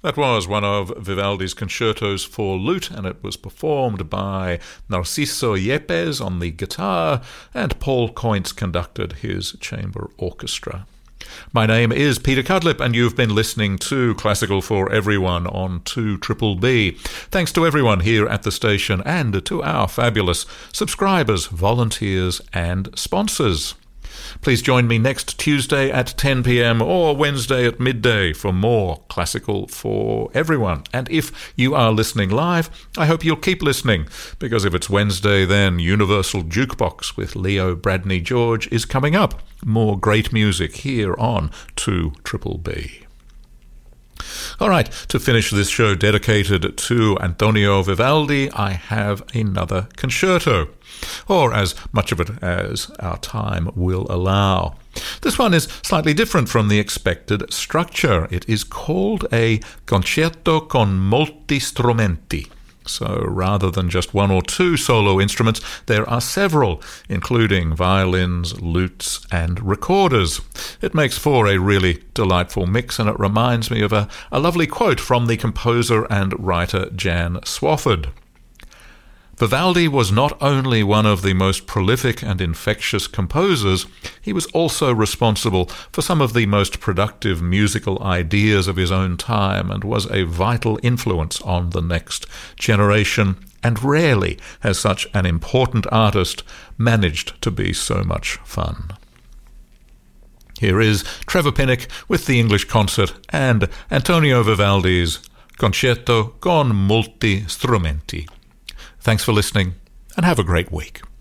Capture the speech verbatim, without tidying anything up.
That was one of Vivaldi's concertos for lute, and it was performed by Narciso Yepes on the guitar, and Paul Coyntz conducted his chamber orchestra. My name is Peter Cudlip, and you've been listening to Classical for Everyone on two B B. Thanks to everyone here at the station and to our fabulous subscribers, volunteers, and sponsors. Please join me next Tuesday at ten p.m. or Wednesday at midday for more Classical for Everyone. And if you are listening live, I hope you'll keep listening, because if it's Wednesday, then Universal Jukebox with Leo Bradney George is coming up. More great music here on two B B. All right, to finish this show dedicated to Antonio Vivaldi, I have another concerto, or as much of it as our time will allow. This one is slightly different from the expected structure. It is called a concerto con molti strumenti. So rather than just one or two solo instruments, there are several, including violins, lutes, and recorders. It makes for a really delightful mix, and it reminds me of a, a lovely quote from the composer and writer Jan Swafford. Vivaldi was not only one of the most prolific and infectious composers, he was also responsible for some of the most productive musical ideas of his own time and was a vital influence on the next generation, and rarely has such an important artist managed to be so much fun. Here is Trevor Pinnock with the English Concert and Antonio Vivaldi's Concerto con molti strumenti. Thanks for listening, and have a great week.